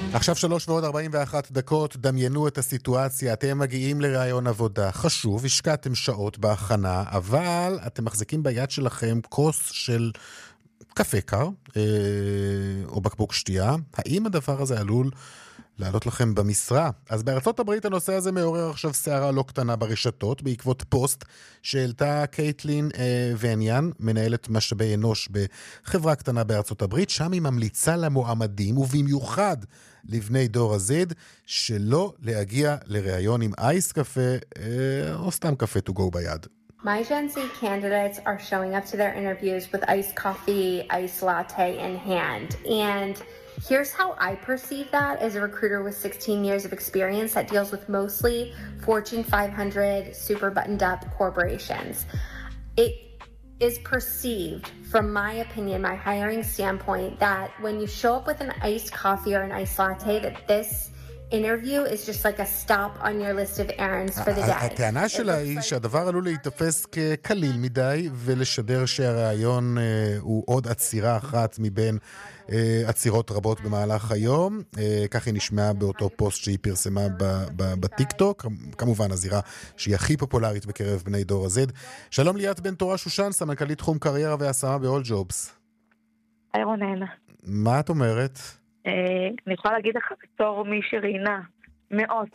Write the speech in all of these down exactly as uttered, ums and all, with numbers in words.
עכשיו שלוש ועוד ארבעים ואחת דקות, דמיינו את הסיטואציה, אתם מגיעים לרעיון עבודה חשוב, השקעתם שעות בהכנה, אבל אתם מחזיקים ביד שלכם כוס של קפה קר, אה, או בקבוק שתייה. האם הדבר הזה עלול לעלות לכם במשרה? אז בארצות הברית הנושא הזה מעורר עכשיו סערה לא קטנה ברשתות, בעקבות פוסט שהעלתה קייטלין אה, וניאן, מנהלת משאבי אנוש בחברה קטנה בארצות הברית, שם היא ממליצה למועמדים, ובמיוחד לבני דור הזד, שלא להגיע לראיון עם אייס קפה, אה, או סתם קפה to go ביד. My Gen Z candidates are showing up to their interviews with iced coffee, iced latte in hand. And here's how I perceive that as a recruiter with sixteen years of experience that deals with mostly Fortune five hundred super buttoned up corporations. It is perceived, from my opinion, my hiring standpoint, that when you show up with an iced coffee or an iced latte, that this interview is just like a stop on your list of errands for the day. הטענה שלה היא שהדבר עלול להתאפס כקליל מדי, ולשדר שהרעיון הוא עוד עצירה אחת מבין עצירות רבות במהלך היום. כך היא נשמעה באותו פוסט שהיא פרסמה בטיקטוק, כמובן הזירה שהיא הכי פופולרית בקרב בני דור הזד. שלום ליאת בן תורה שושן, סמנכ"לית תחום קריירה והשמה ב-All Jobs. היי רונן. מה את אומרת? אני יכולה להגיד לך בתור מי שראיינה מאות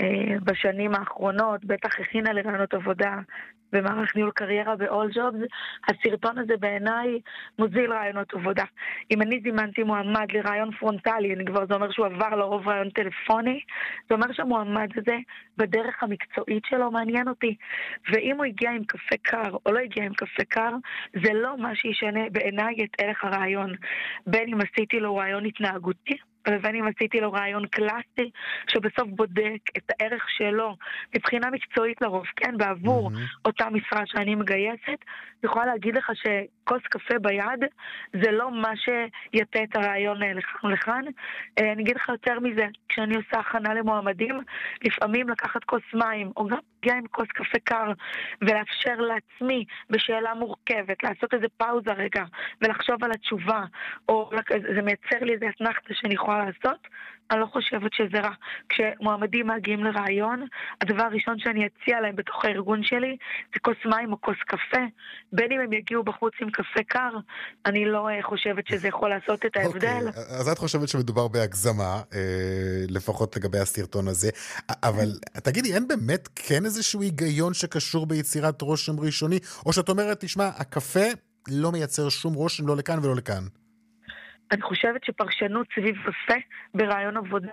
בשנים האחרונות, בטח הכינה לרעיונות עבודה במערך ניהול קריירה ב-All Jobs, הסרטון הזה בעיניי מוזיל רעיונות עבודה. אם אני זימנתי מועמד לרעיון פרונטלי, אני כבר, זה אומר שהוא עבר לרוב רעיון טלפוני, זה אומר שהמועמד הזה בדרך המקצועית שלו מעניין אותי. ואם הוא הגיע עם קפה קר או לא הגיע עם קפה קר, זה לא מה שישנה בעיניי את ערך הרעיון. בין אם עשיתי לו רעיון התנהגותי, ובין אם עשיתי לו רעיון קלאסי, שבסוף בודק את הערך שלו, מבחינה מקצועית לרוב, כן, בעבור mm-hmm. אותה משרה שאני מגייסת, אני יכולה להגיד לך שכוס קפה ביד, זה לא מה שיתה את הרעיון לכאן ולכאן. אני אגיד לך יותר מזה, כשאני עושה הכנה למועמדים, לפעמים לקחת כוס מים, או גם להגיע עם כוס קפה קר, ולאפשר לעצמי בשאלה מורכבת, לעשות איזה פאוזה רגע, ולחשוב על התשובה, או זה מייצר לי איזה אתנחתה שאני יכולה לעשות, אני לא חושבת שזה רע. כשמועמדים מגיעים לרעיון, הדבר הראשון שאני אציע להם בתוך הארגון שלי, זה כוס מים או כוס קפה. בין אם הם יגיעו בחוץ עם קפה קר, אני לא חושבת שזה יכול לעשות את ההבדל. Okay, אז את חושבת שמדובר בהגזמה, לפחות לגבי הסרטון הזה, אבל תגידי, אין באמת כן איזשהו היגיון שקשור ביצירת רושם ראשוני, או שאת אומרת, תשמע, הקפה לא מייצר שום רושם, לא לכאן ולא לכאן. אני חושבת שפרשנות סביב קפה ברעיון עבודה,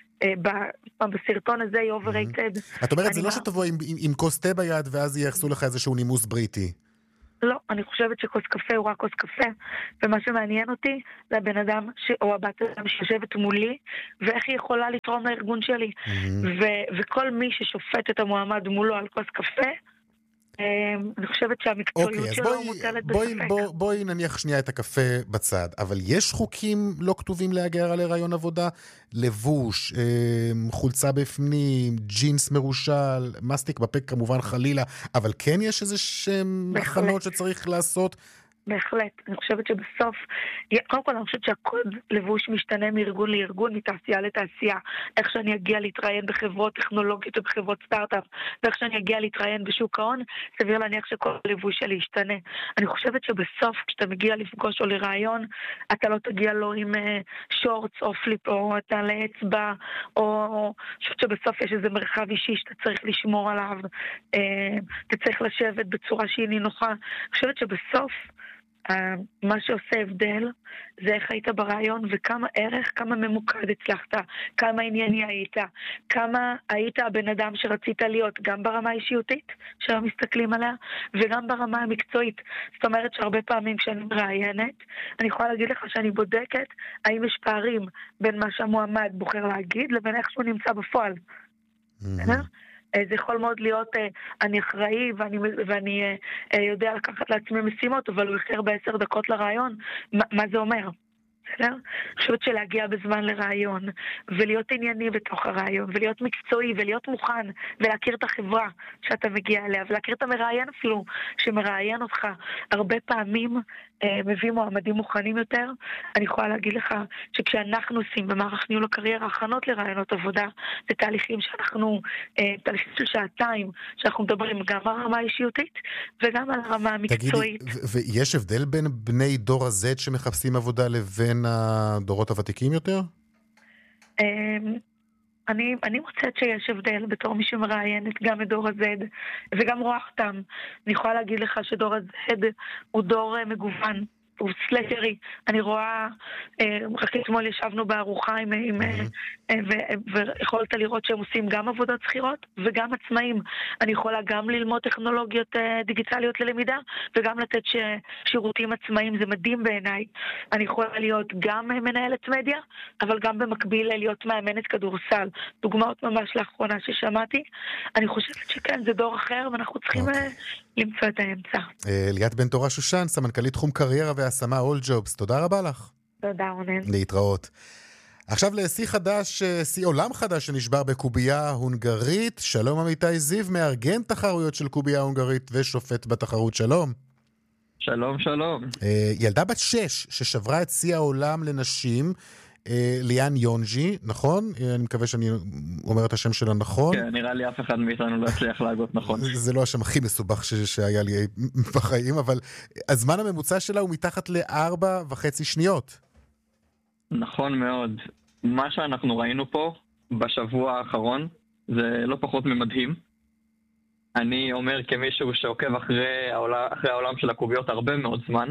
בסרטון הזה היא overrated. את אומרת, זה לא שתבוא עם כוס תה ביד, ואז ייחסו לך איזשהו נימוס בריטי. לא, אני חושבת שכוס קפה הוא רק כוס קפה, ומה שמעניין אותי זה הבן אדם או הבת אדם שיושבת מולי, ואיך היא יכולה לתרום לארגון שלי. וכל מי ששופט את המועמד מולו על כוס קפה, אני חושבת שהמקצועיות שלו מוטלת בספק. בואי נניח שנייה את הקפה בצד, אבל יש חוקים לא כתובים להגר על רעיון עבודה? לבוש, חולצה בפנים, ג'ינס מרושל, מסטיק בפה כמובן חלילה, אבל כן יש איזה שם הכנות שצריך לעשות? בהחלט, אני חושבת שבסוף, קודם כל אני חושבת שהקוד לבוש משתנה מארגון לארגון, מתעשייה לתעשייה, איך שאני אגיע להתראיין בחברות טכנולוגיות ובחברות סטארט-אפ, ואיך שאני אגיע להתראיין בשוק ההון, סביר להניח שכל לבוש שלי ישתנה. אני חושבת שבסוף, כשאתה מגיע לפגוש או לרעיון, אתה לא תגיע לו עם שורטס או פליפ או אתה לאצבע, או אני חושבת שבסוף יש איזה מרחב אישי שאתה צריך לשמור עליו, אתה צריך לשבת בצורה שהיא נינוחה. אני חושבת שבסוף, מה שעושה הבדל זה איך היית ברעיון וכמה ערך, כמה ממוקד הצלחת, כמה ענייני היית, כמה היית הבן אדם שרצית להיות, גם ברמה האישיותית שלא מסתכלים עליה וגם ברמה המקצועית. זאת אומרת שהרבה פעמים כשאני מראיינת, אני יכולה להגיד לך שאני בודקת האם יש פערים בין מה שהמועמד בוחר להגיד לבין איך שהוא נמצא בפועל. בסדר? זה יכול מאוד להיות, אני אחראי ואני, ואני יודע לקחת לעצמי משימות, אבל הוא יחר בעשר דקות לרעיון. מה, מה זה אומר? בסדר? אני חושבת שלהגיע בזמן לרעיון, ולהיות ענייני בתוך הרעיון, ולהיות מקצועי, ולהיות מוכן, ולהכיר את החברה שאתה מגיע אליה, ולהכיר את המראיין אפילו, שמראיין אותך. הרבה פעמים אה, מביא מועמדים מוכנים יותר. אני יכולה להגיד לך שכשאנחנו עושים במערך ניהול הקריירה, הכנות לרעיונות עבודה, זה תהליכים שאנחנו, אה, תהליכים של שעתיים, שאנחנו מדברים גם על הרמה האישיותית, וגם על הרמה המקצועית. תגידי, ויש הבדל בין בני דור ה-Z שמחפשים עבודה לבין הדורות הוותיקים יותר? אני, אני מוצאת שיש הבדל בתור מי שמראיינת גם את דור ה-Z וגם רואה אותם. אני יכולה להגיד לך שדור ה-Z הוא דור מגוון, הוא סלטרי. אני רואה, רק אתמול ישבנו בארוחה עם, עם, ויכולת לראות שהם עושים גם עבודות שכירות וגם עצמאים. אני יכולה גם ללמוד טכנולוגיות דיגיטליות ללמידה וגם לתת שירותים עצמאים. זה מדהים בעיניי. אני יכולה להיות גם מנהלת מדיה, אבל גם במקביל להיות מאמנת כדורסל. דוגמאות ממש לאחרונה ששמעתי. אני חושבת שכן, זה דור אחר ואנחנו צריכים okay. למצוא את האמצע. ליאת בן תורה שושן, סמנכ"לית תחום קריירה והשמה All Jobs. תודה רבה לך. תודה רונן. להתראות. עכשיו לשיא חדש, שיא עולם חדש שנשבר בקובייה הונגרית. שלום אמיתי זיו, מארגן תחרויות של קובייה הונגרית ושופט בתחרות. שלום. שלום, שלום. ילדה בת שש ששברה את שיא העולם לנשים, ליאן יונג'י, נכון? אני מקווה שאני אומר את השם שלה נכון. כן, נראה לי אף אחד מאיתנו לא הצליח להגות נכון. זה לא השם הכי מסובך שהיה לי בחיים, אבל הזמן הממוצע שלה הוא מתחת לארבע וחצי שניות. נכון מאוד. מה שאנחנו ראינו פה בשבוע האחרון זה לא פחות ממדהים. אני אומר כמישהו שעוקב אחרי העולם, אחרי העולם של הקוביות הרבה מאוד זמן.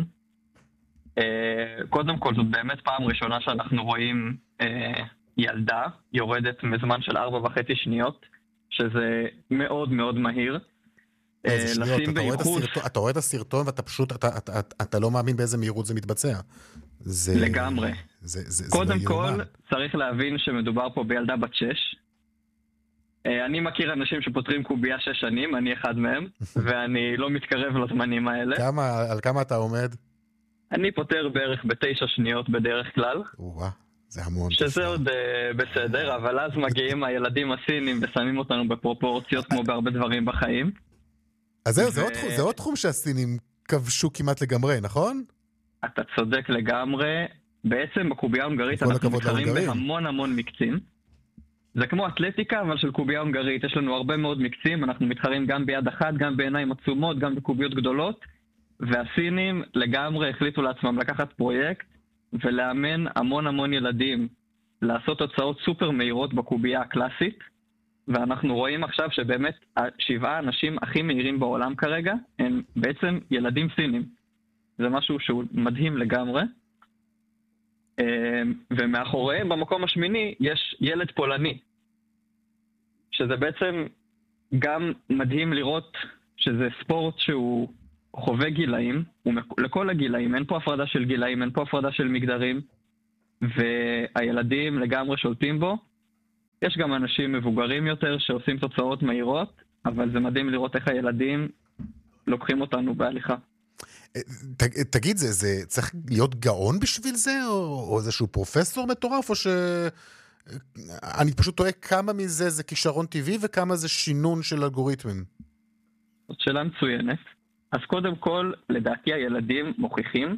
קודם כל, זאת באמת פעם ראשונה שאנחנו רואים ילדה יורדת מזמן של ארבע וחצי שניות, שזה מאוד מאוד מהיר. אתה רואה את הסרטון ואתה פשוט, אתה לא מאמין באיזה מהירות זה מתבצע. לגמרי. קודם כל, צריך להבין שמדובר פה בילדה בת שש. אני מכיר אנשים שפותרים קובייה שש שנים, אני אחד מהם, ואני לא מתקרב לזמנים האלה. על כמה אתה עומד? אני פותר בערך בתשע שניות בדרך כלל. וואה, זה המון. שזה עוד uh, בסדר, אבל אז מגיעים הילדים הסינים ושמים אותנו בפרופורציות כמו בהרבה דברים בחיים. אז זהו, ו... זה, עוד, זה עוד תחום שהסינים כבשו כמעט לגמרי, נכון? אתה צודק לגמרי. בעצם בקובייה הונגרית אנחנו מתחרים בהמון המון מקצים. זה כמו אתלטיקה, אבל של קובייה הונגרית. יש לנו הרבה מאוד מקצים, אנחנו מתחרים גם ביד אחת, גם בעיניים עצומות, גם בקוביות גדולות. והסינים לגמרי החליטו לעצמם לקחת פרויקט ולאמן המון המון ילדים לעשות תוצאות סופר מהירות בקובייה הקלאסית, ואנחנו רואים עכשיו שבאמת השבעה האנשים הכי מהירים בעולם כרגע הם בעצם ילדים סינים. זה משהו שהוא מדהים לגמרי. ומאחוריהם במקום השמיני יש ילד פולני, שזה בעצם גם מדהים לראות שזה ספורט שהוא חווה גילאים, לכל הגילאים, אין פה הפרדה של גילאים, אין פה הפרדה של מגדרים, והילדים לגמרי שולטים בו. יש גם אנשים מבוגרים יותר שעושים תוצאות מהירות, אבל זה מדהים לראות איך הילדים לוקחים אותנו בהליכה. תגיד, זה, זה צריך להיות גאון בשביל זה, או, או איזשהו פרופסור מטורף, או ש... אני פשוט טועה כמה מזה זה כישרון טבעי, וכמה זה שינון של אלגוריתמים. זאת שאלה מצוינת. אז קודם כל, לדעתי הילדים מוכיחים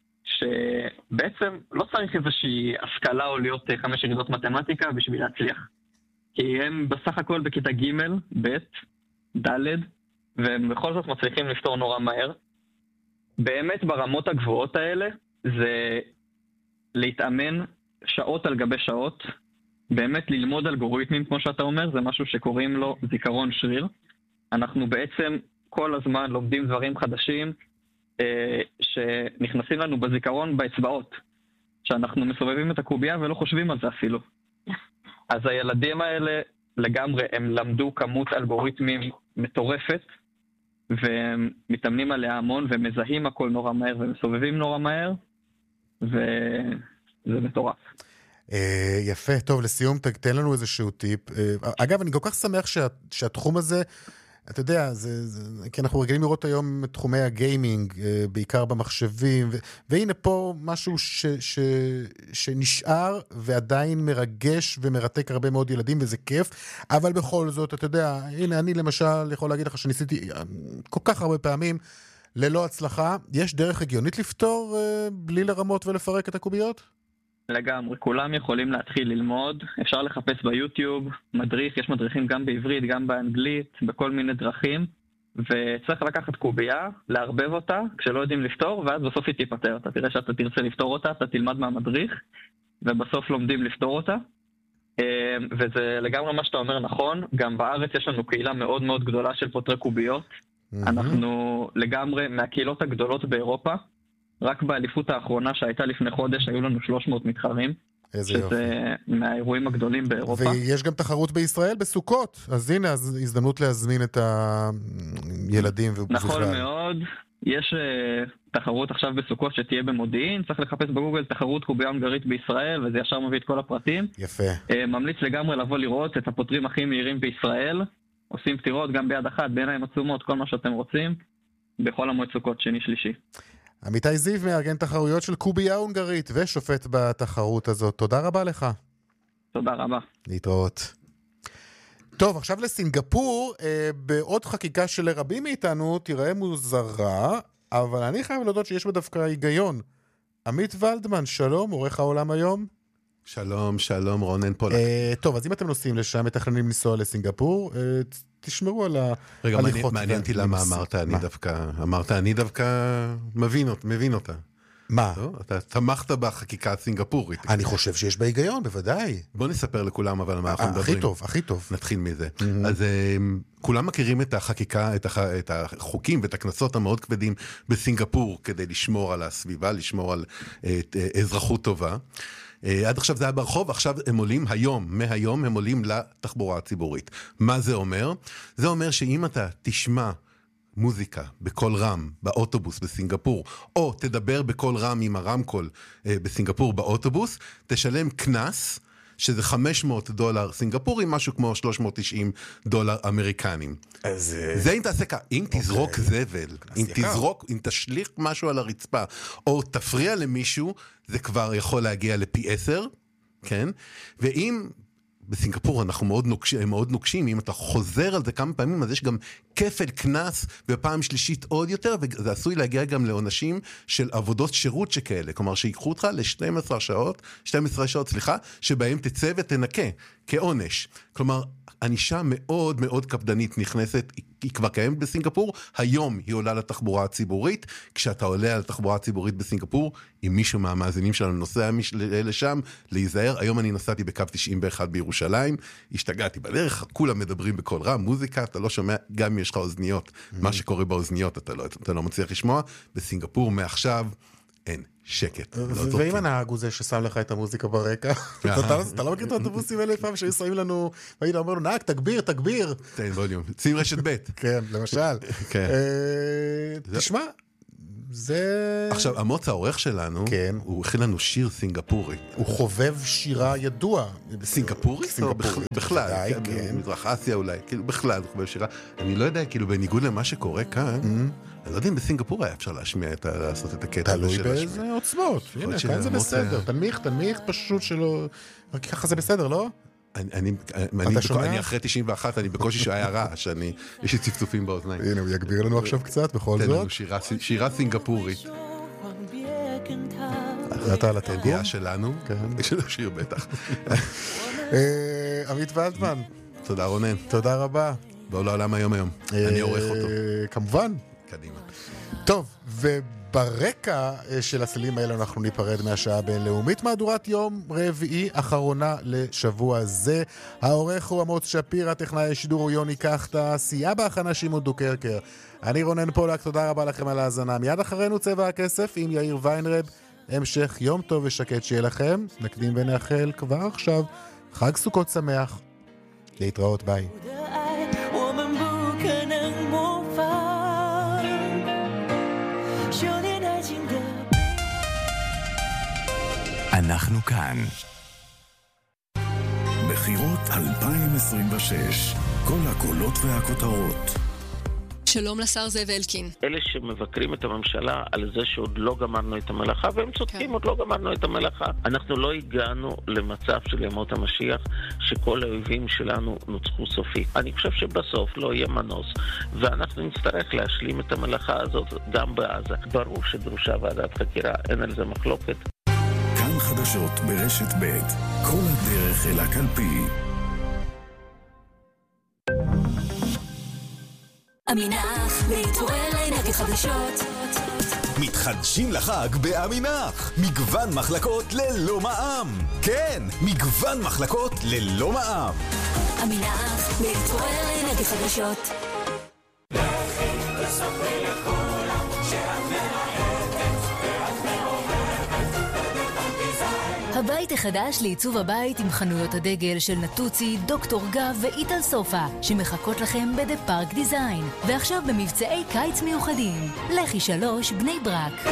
שבעצם לא צריך איזושהי השכלה או להיות חמש ירידות מתמטיקה בשביל להצליח. כי הם בסך הכל בכיתה ג', ב', ד', והם בכל זאת מצליחים לפתור נורא מהר. באמת ברמות הגבוהות האלה זה להתאמן שעות על גבי שעות, באמת ללמוד אלגוריתמים כמו שאתה אומר, זה משהו שקוראים לו זיכרון שריר. אנחנו בעצם כל הזמן לומדים דברים חדשים אה, שנכנסים לנו בזיכרון באצבעות, שאנחנו מסובבים את הקובייה ולא חושבים על זה אפילו. אז הילדים האלה לגמרי הם למדו כמות אלגוריתמים מטורפת, והם מתאמנים עליה המון ומזהים הכל נורא מהר ומסובבים נורא מהר, וזה מטורף. יפה, טוב, לסיום תן לנו איזשהו טיפ. אגב, אני כל כך שמח שהתחום הזה, אתה יודע, זה, זה, כי אנחנו רגילים לראות היום את תחומי הגיימינג, בעיקר במחשבים, ו, והנה פה משהו ש, ש, שנשאר ועדיין מרגש ומרתק הרבה מאוד ילדים, וזה כיף, אבל בכל זאת, אתה יודע, הנה, אני למשל יכול להגיד לך שניסיתי כל כך הרבה פעמים, ללא הצלחה, יש דרך הגיונית לפתור בלי לרמות ולפרק את הקוביות? לגמרי, כולם יכולים להתחיל ללמוד, אפשר לחפש ביוטיוב, מדריך, יש מדריכים גם בעברית, גם באנגלית, בכל מיני דרכים, וצריך לקחת קובייה, להרבב אותה, כשלא יודעים לפתור, ואז בסוף היא תיפטר. אתה תראה שאתה תרצה לפתור אותה, אתה תלמד מהמדריך, ובסוף לומדים לפתור אותה. וזה לגמרי מה שאתה אומר נכון, גם בארץ יש לנו קהילה מאוד מאוד גדולה של פותרי קוביות, אנחנו לגמרי מהקהילות הגדולות באירופה, רק באליפות האחרונה שהייתה לפני חודש היו לנו שלוש מאות מתחרים. איזה יופי. שזה מהאירועים הגדולים באירופה. ויש גם תחרות בישראל בסוכות, אז הנה, אז הזדמנות להזמין את הילדים ובכלל. נכון מאוד, יש uh, תחרות עכשיו בסוכות שתהיה במודיעין, צריך לחפש בגוגל תחרות קובייה הונגרית בישראל, וזה ישר מביא את כל הפרטים. יפה. Uh, ממליץ לגמרי לבוא לראות את הפותרים הכי מהירים בישראל, עושים פתירות גם ביד אחת, בעיניים עצומות, כל מה שאתם רוצים, בכל המועד סוכות שני שלישי. עמיתי זיו מארגן תחרויות של קובייה הונגרית ושופט בתחרות הזאת. תודה רבה לך. תודה רבה. להתראות. טוב, עכשיו לסינגפור, אה, בעוד חקיקה שלרבים מאיתנו תראה מוזרה, אבל אני חייב להודות שיש בה דווקא היגיון. עמית ולדמן, שלום, עורך העולם היום. שלום, שלום, רונן פולק. אה, טוב, אז אם אתם נוסעים לשם, מתכננים לנסוע לסינגפור, אה, תשמרו על ההליכות. רגע, מעניין אותי למה אמרת אני דווקא, אמרת אני דווקא מבין אותה. מה? אתה תמכת בחקיקה הסינגפורית. אני חושב שיש בה היגיון, בוודאי. בוא נספר לכולם אבל מה אנחנו מדברים. הכי טוב, הכי טוב. נתחיל מזה. אז כולם מכירים את החקיקה, את החוקים ואת הכנסות המאוד כבדים בסינגפור, כדי לשמור על הסביבה, לשמור על אזרחות טובה. עד עכשיו זה היה ברחוב, עכשיו הם עולים היום, מהיום הם עולים לתחבורה הציבורית. מה זה אומר? זה אומר שאם אתה תשמע מוזיקה בכל רם באוטובוס בסינגפור, או תדבר בכל רם עם הרמקול בסינגפור באוטובוס, תשלם קנס, שזה חמש מאות דולר סינגפורי, משהו כמו שלוש מאות ותשעים דולר אמריקנים. זה אם תעשה כך, אם תזרוק זבל, אם תזרוק, אם תשליך משהו על הרצפה, או תפריע למישהו, זה כבר יכול להגיע לפי עשר, כן? ואם בסינגפור אנחנו מאוד נוקשים, מאוד נוקשים, אם אתה חוזר על זה כמה פעמים, אז יש גם כפל כנס, ופעם שלישית עוד יותר, וזה עשוי להגיע גם לעונשים של עבודות שירות שכאלה, כלומר שיקחו אותך ל-שתים עשרה שעות, שתים עשרה שעות, סליחה, שבהם תצא ותנקה, כעונש. כלומר, ענישה מאוד מאוד קפדנית נכנסת, היא כבר קיימת בסינגפור, היום היא עולה לתחבורה הציבורית, כשאתה עולה על התחבורה הציבורית בסינגפור, אם מישהו מהמאזינים שלנו נוסע לשם, להיזהר, היום אני נסעתי בקו תשעים ואחת בירושלים, השתגעתי בדרך, כולם מדברים בכל רם, מוזיקה, אתה לא שומע, גם אם יש לך אוזניות, מה שקורה באוזניות אתה לא, אתה לא מצליח לשמוע, בסינגפור מעכשיו אין שקט. ואם הנהג הוא זה ששם לך את המוזיקה ברקע, אתה לא מכיר את האוטובוסים האלה פעם שהיו שמים לנו, והיית אומר לו, נהג, תגביר, תגביר. תן ווליום, שים רשת ב'. כן, למשל. תשמע, זה... עכשיו, אמוץ העורך שלנו, הוא הכין לנו שיר סינגפורי. הוא חובב שירה ידוע. סינגפורי? בכלל, מזרח אסיה אולי, בכלל הוא חובב שירה. אני לא יודע, כאילו בניגוד למה שקורה כאן, אני לא יודע אם בסינגפור היה אפשר להשמיע, לעשות את הקטע. תלוי באיזה עוצמות. הנה, כאן זה בסדר. תנמיך, תנמיך, פשוט שלא... רק ככה זה בסדר, לא? אני אחרי תשעים ואחת, אני בקושי שהיה רעש, יש לי צפצופים באוזניים. הנה, הוא יגביר לנו עכשיו קצת, בכל זאת. תן לנו שירה סינגפורית. אתה על התרגום? הידיעה שלנו, יש לנו שיר בטח. עמית ולדמן. תודה רונן. תודה רבה. באו לעולם היום היום. אני עורך אותו. כמובן. קדימה. טוב, וברקע של הסלים האלה אנחנו ניפרד מהשעה הבינלאומית, מהדורת יום רביעי אחרונה לשבוע זה. העורך הוא אמוץ שפיר, הטכנאי השידור הוא יוני קחטה, סייע בהכנה שמעון דוקרקר. אני רונן פולק, תודה רבה לכם על ההאזנה. מיד אחרינו צבע הכסף עם יאיר ויינרב. המשך יום טוב ושקט שיהיה לכם. נקדים ונאחל כבר עכשיו חג סוכות שמח. להתראות, ביי. אנחנו כאן. בחירות אלפיים עשרים ושש. כל הקולות והכותרות. שלום לשר זאב אלקין. אלה שמבקרים את הממשלה על זה שעוד לא גמרנו את המלאכה, והם צודקים, עוד לא גמרנו את המלאכה. אנחנו לא הגענו למצב של ימות המשיח שכל האויבים שלנו נוצחו סופית. אני חושב שבסוף לא יהיה מנוס, ואנחנו נצטרך להשלים את המלאכה הזאת גם בעזה. ברור שדרושה ועדת חקירה, אין על זה מחלוקת. כאן חדשות ברשת ב', כל הדרך אל הקלפי. אמינח, להתעורר לאנרגיות חדשות. מתחדשים לחג באמינח. מגוון מחלקות ללא מע"מ. כן, מגוון מחלקות ללא מע"מ. אמינח, להתעורר לאנרגיות חדשות. לכי תספרי לכולם שאת מרהטת ואת מעוררת בבנק דיזיין. הבית החדש לעיצוב הבית עם חנויות הדגל של נטוצי, דוקטור גב ואיטל סופה שמחכות לכם בדה פארק דיזיין, ועכשיו במבצעי קיץ מיוחדים. לכי שלוש בני ברק.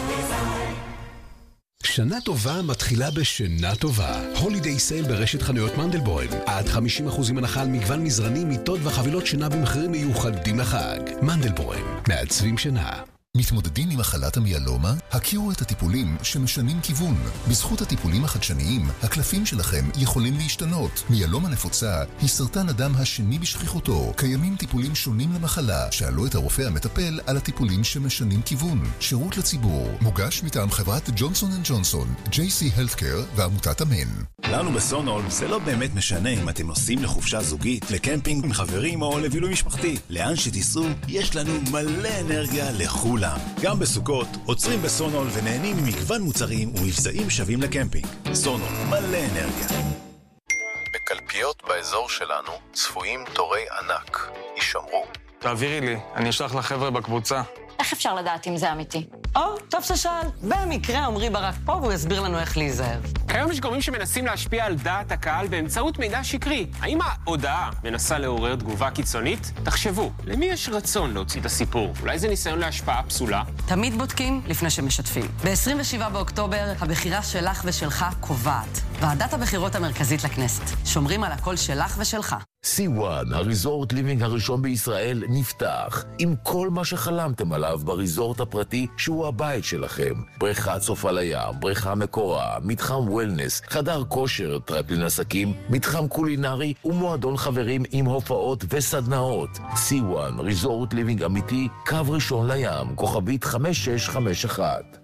שנה טובה מתחילה בשנה טובה. הולידיי סייל ברשת חנויות מנדלבוים. עד חמישים אחוז הנחה על מגוון מזרני, מיטות וחבילות שינה במחירים מיוחדים לחג. מנדלבוים, מעצבים שינה. מתמודדים עם מחלת המיאלומה? הכירו את הטיפולים שמשנים כיוון. בזכות הטיפולים החדשניים, הקלפים שלכם יכולים להשתנות. מיאלומה נפוצה היא סרטן הדם השני בשכיחותו. קיימים טיפולים שונים למחלה. שאלו את הרופא המטפל על הטיפולים שמשנים כיוון. שירות לציבור. מוגש מטעם חברת ג'ונסון אנד ג'ונסון, ג'יי סי Healthcare ועמותת אמן. לנו בסונול זה לא באמת משנה אם אתם נוסעים לחופשה זוגית, לקמפינג עם חברים או לבילוי משפחתי. לאן שתיסעו, יש לנו מלא אנרגיה לכולם. גם בסוכות, עוצרים בסונול ונהנים ממגוון מוצרים ומבצעים שווים לקמפינג. סונול, מלא אנרגיה. בקלפיות באזור שלנו צפויים תורי ענק. יישמרו. תעבירי לי, אני אשלח לחבר'ה בקבוצה. איך אפשר לדעת אם זה אמיתי? או, טוב ששאל. במקרה עמרי ברק פה והוא יסביר לנו איך להיזהר. כיום יש גורמים שמנסים להשפיע על דעת הקהל באמצעות מידע שקרי. האם ההודעה מנסה לעורר תגובה קיצונית? תחשבו, למי יש רצון להוציא את הסיפור? אולי זה ניסיון להשפעה פסולה? תמיד בודקים לפני שמשתפים. ב-עשרים ושבעה באוקטובר, הבחירה שלך ושלך קובעת. ועדת הבחירות המרכזית לכנסת. שומרים על הקול שלך ושלך. סי וואן, הריזורט ליבינג הראשון בישראל, נפתח עם כל מה שחלמתם עליו בריזורט הפרטי שהוא הבית שלכם. בריכת סופה לים, בריכה מקורה, מתחם וולנס, חדר כושר, טרפלין עסקים, מתחם קולינרי ומועדון חברים עם הופעות וסדנאות. סי וואן, ריזורט ליבינג אמיתי, קו ראשון לים, כוכבית חמש שש חמש אחת.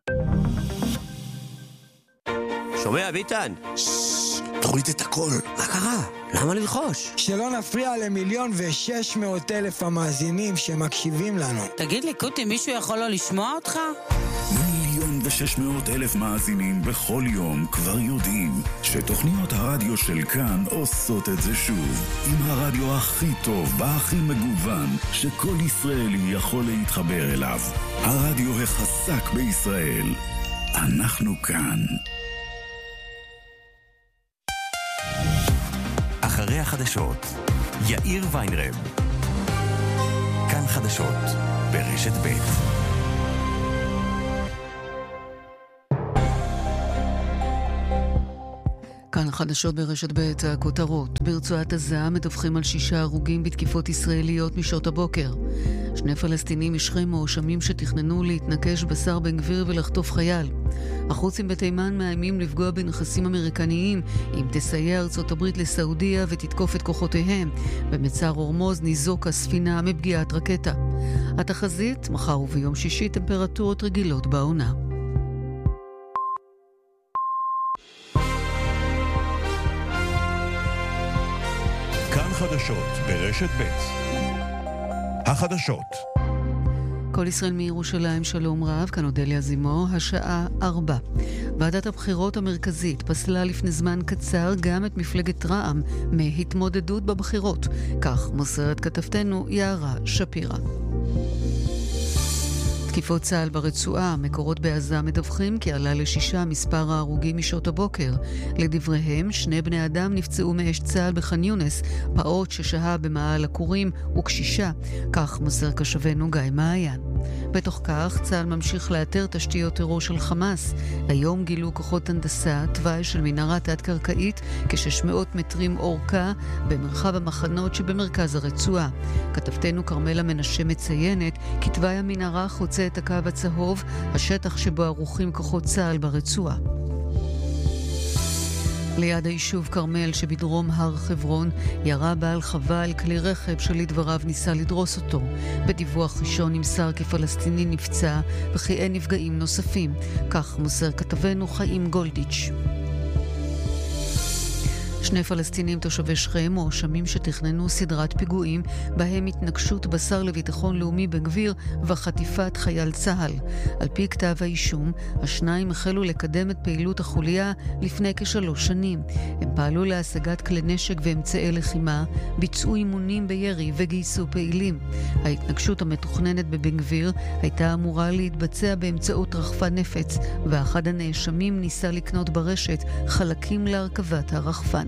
שומע ביטן? תוריד את הכל, מה קרה? למה ללחוש? שלא נפריע למיליון ושש מאות אלף המאזינים שמקשיבים לנו. תגיד לי קוטי, מישהו יכול לא לשמוע אותך? מיליון ושש מאות אלף מאזינים בכל יום כבר יודעים שתוכניות הרדיו של כאן עושות את זה שוב, עם הרדיו הכי טוב והכי מגוון שכל ישראלי יכול להתחבר אליו. הרדיו החזק בישראל. אנחנו כאן. אחרי החדשות, יאיר ויינרב. כאן חדשות, ברשת ב'. כאן חדשות ברשת ב', הכותרות. ברצועת עזה מדווחים על שישה הרוגים בתקיפות ישראליות משעות הבוקר. שני פלסטינים משכם מואשמים שתכננו להתנקש בשר בן גביר ולחטוף חייל. החות'ים בתימן מאיימים לפגוע בנכסים אמריקניים אם תסייע ארצות הברית לסעודיה ותתקוף את כוחותיהם. במצר הורמוז ניזוק הספינה מפגיעת רקטה. התחזית, מחר וביום שישי טמפרטורות רגילות בעונה. כאן חדשות ברשת ב'. החדשות. כל ישראל מירושלים, שלום רב, כאן אודליה זימו, השעה ארבע. ועדת הבחירות המרכזית פסלה לפני זמן קצר גם את מפלגת רע"מ מהתמודדות בבחירות. כך מוסרת כתבתנו יערה שפירא. תקיפות צה"ל ברצועה, מקורות בעזה מדווחים כי עלה לשישה מספר ההרוגים משעות הבוקר. לדבריהם, שני בני אדם נפצעו מאש צה"ל בח'אן יונס, פעוט ששהה במאהל הכורים וקשישה. כך מוסר קשבנו גיא מעיין. בתוך כך, צה"ל ממשיך לאתר תשתיות טרור של חמאס. היום גילו כוחות הנדסה תוואי של מנהרה תת-קרקעית כ-שש מאות מטרים אורכה במרחב המחנות שבמרכז הרצועה. כתבתנו קרמלה מנשה מציינת כי תוואי המנהרה חוצה את הקו הצהוב, השטח שבו ערוכים כוחות צה"ל ברצועה. ליד היישוב קרמל שבדרום הר חברון ירה בעל חווה על כלי רכב שלדבריו ניסה לדרוס אותו. בדיווח ראשון נמסר כי פלסטיני נפצע וכי אין נפגעים נוספים. כך מוסר כתבנו חיים גולדיץ'. שני פלסטינים תושבי שכם מואשמים שתכננו סדרת פיגועים בהם התנגשות בשר לביטחון לאומי בן גביר וחטיפת חייל צה"ל. על פי כתב האישום, השניים החלו לקדם את פעילות החוליה לפני כשלוש שנים. הם פעלו להשגת כלי נשק ואמצעי לחימה, ביצעו אימונים בירי וגייסו פעילים. ההתנגשות המתוכננת בבן גביר הייתה אמורה להתבצע באמצעות רחפן נפץ, ואחד הנאשמים ניסה לקנות ברשת חלקים להרכבת הרחפן.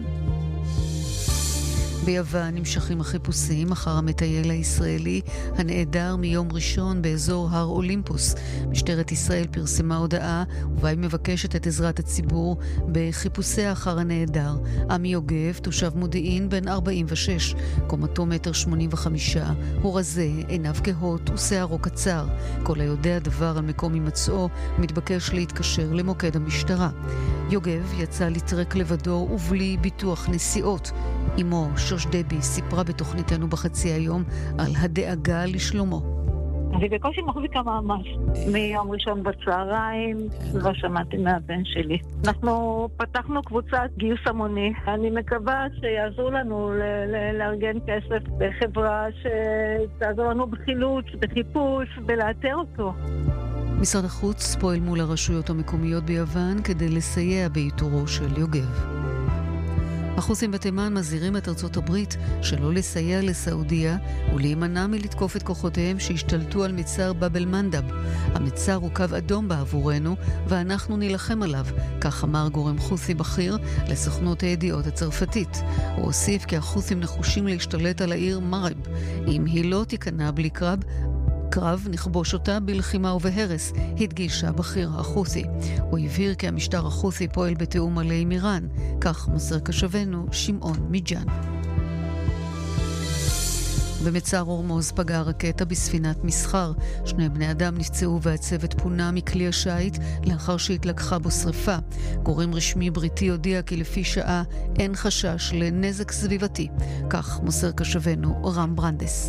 ביוון נמשכים החיפושים אחר המטייל הישראלי הנעדר מיום ראשון באזור הר אולימפוס. משטרת ישראל פרסמה הודעה ובה היא מבקשת את עזרת הציבור בחיפושי אחר הנעדר. עמי יוגב, תושב מודיעין, בן ארבעים ושש, קומתו מטר שמונים וחמישה, הוא רזה, עיניו כהות ושערו קצר. כל היודע דבר על מקום הימצאו מתבקש להתקשר למוקד המשטרה. יוגב יצא לטרק לבדו ובלי ביטוח נסיעות. אמו שוש דבי סיפרה בתוכניתנו בחצי היום על הדאגה לשלומו. אני בקושי מחזיקה מאמץ. מיום ראשון בצהריים לא שמעתי מהבן שלי. אנחנו פתחנו קבוצת גיוס המוני. אני מקווה שיעזרו לנו לארגן כסף בחברה שתעזור לנו בחילוץ, בחיפוש, בלאתר אותו. משרד החוץ פועל מול הרשויות המקומיות ביוון כדי לסייע באיתורו של יוגב. החות'ים בתימן מזהירים את ארצות הברית שלא לסייע לסעודיה ולהימנע מלתקוף את כוחותיהם שהשתלטו על מצר באב אל-מנדב. המצר הוא קו אדום בעבורנו ואנחנו נילחם עליו, כך אמר גורם חות'י בכיר לסוכנות הידיעות הצרפתית. הוא הוסיף כי החות'ים נחושים להשתלט על העיר מרב. אם היא לא תיכנע בלי קרב, קרב נכבוש אותה בלחימה ובהרס, הדגישה בכיר החות'י. הוא הבהיר כי המשטר החות'י פועל בתיאום מלא עם איראן, כך מוסר קשבנו שמעון מיג'אן. במצר הורמוז פגעה רקטה בספינת מסחר. שני בני אדם נפצעו והצוות פונה מכלי השיט לאחר שהתלקחה בו שריפה. גורם רשמי בריטי הודיע כי לפי שעה אין חשש לנזק סביבתי, כך מוסר קשבנו רם ברנדס.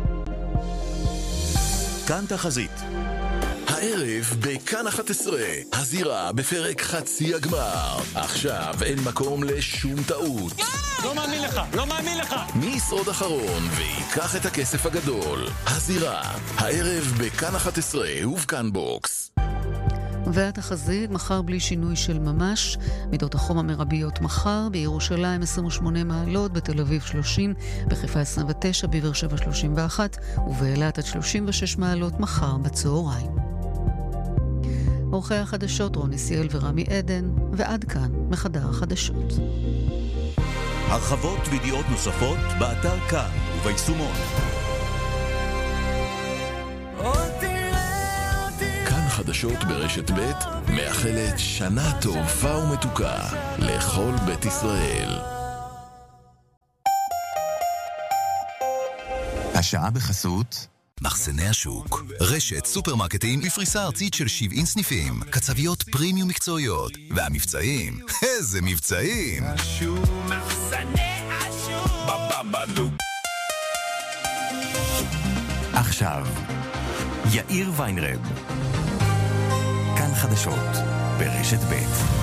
כאן תחזית. הערב בכאן אחת עשרה, הזירה בפרק חצי הגמר. עכשיו אין מקום לשום טעות. לא מאמין לך, לא מאמין לך. מי ישרוד אחרון ויקח את הכסף הגדול? הזירה, הערב בכאן אחת עשרה ובכאן בוקס. והתחזית, מחר בלי שינוי של ממש. מידות החום המרביות מחר, בירושלים עשרים ושמונה מעלות, בתל אביב שלושים, בחיפה עשרים ותשע, בבאר שבע שלושים ואחת, ובאילת עד שלושים ושש מעלות מחר בצהריים. עורכי החדשות רוני סיאל ורמי עדן, ועד כאן מחדר החדשות. הרחבות וידיעות נוספות באתר כאן וביישומון. חדשות ברשת ב' מאחלת שנה טובה ומתוקה לכל בית ישראל. השעה בחסות מחסני השוק, רשת סופרמרקטים בפריסה ארצית של שבעים סניפים, קצביות פרימיום מקצועיות, והמבצעים, איזה מבצעים! מחסני השוק בבבלו. עכשיו יאיר ויינרב, כאן חדשות ברשת ב'.